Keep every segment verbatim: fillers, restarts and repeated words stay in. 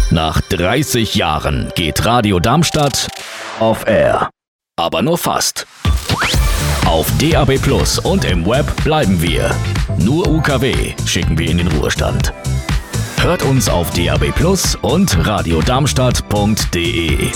Nach dreißig Jahren geht Radio Darmstadt off air. Aber nur fast. Auf D A B Plus und im Web bleiben wir. Nur U K W schicken wir in den Ruhestand. Hört uns auf D A B Plus und radiodarmstadt punkt de.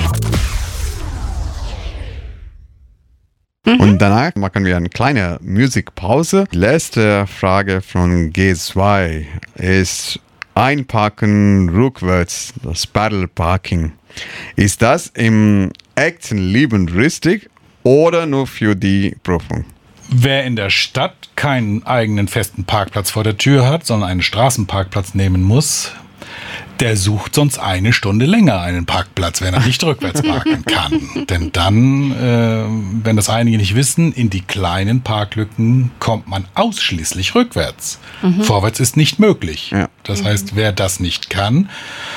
Und danach machen wir eine kleine Musikpause. Die letzte Frage von G zwei ist Einparken rückwärts, das Paddle Parking. Ist das im echten Leben richtig oder nur für die Prüfung? Wer in der Stadt keinen eigenen festen Parkplatz vor der Tür hat, sondern einen Straßenparkplatz nehmen muss, der sucht sonst eine Stunde länger einen Parkplatz, wenn er nicht rückwärts parken kann. Denn dann, äh, wenn das einige nicht wissen, in die kleinen Parklücken kommt man ausschließlich rückwärts. Mhm. Vorwärts ist nicht möglich. Ja. Das mhm. heißt, wer das nicht kann,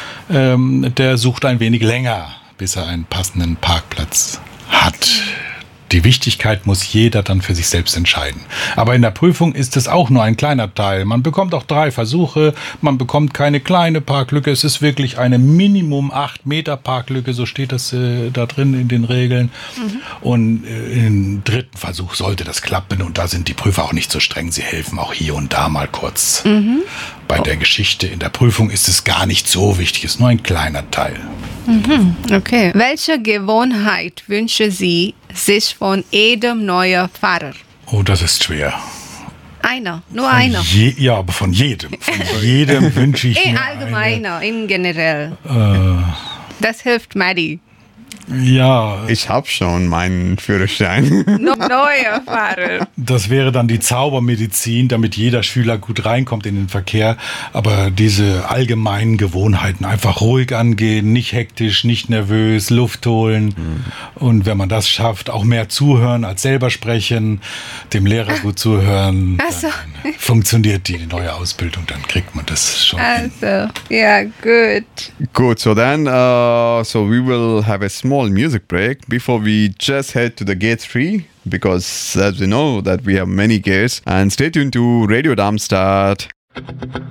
ähm, der sucht ein wenig länger, bis er einen passenden Parkplatz hat. Die Wichtigkeit muss jeder dann für sich selbst entscheiden. Aber in der Prüfung ist es auch nur ein kleiner Teil. Man bekommt auch drei Versuche, man bekommt keine kleine Parklücke. Es ist wirklich eine Minimum acht Meter Parklücke, so steht das äh, da drin in den Regeln. Mhm. Und äh, im dritten Versuch sollte das klappen und da sind die Prüfer auch nicht so streng. Sie helfen auch hier und da mal kurz. Mhm. Bei der Geschichte in der Prüfung ist es gar nicht so wichtig, es ist nur ein kleiner Teil. Mhm. Okay. Welche Gewohnheit wünschen Sie sich von jedem neuen Fahrer? Oh, das ist schwer. Einer, nur von einer. Je, ja, aber von jedem. Von jedem wünsche ich in mir allgemeiner, eine. in generell. Äh, das hilft Maddie. Ja. Ich habe schon meinen Führerschein. No, neuer Fahrer. Das wäre dann die Zaubermedizin, damit jeder Schüler gut reinkommt in den Verkehr. Aber diese allgemeinen Gewohnheiten, einfach ruhig angehen, nicht hektisch, nicht nervös, Luft holen. Mhm. Und wenn man das schafft, auch mehr zuhören als selber sprechen, dem Lehrer ah. gut zuhören, also. dann funktioniert die neue Ausbildung, dann kriegt man das schon Also, ja, gut. Good, so then, uh, so we will have a small music break before we just head to the gate three, because as we know that we have many gates, and stay tuned to Radio Darmstadt.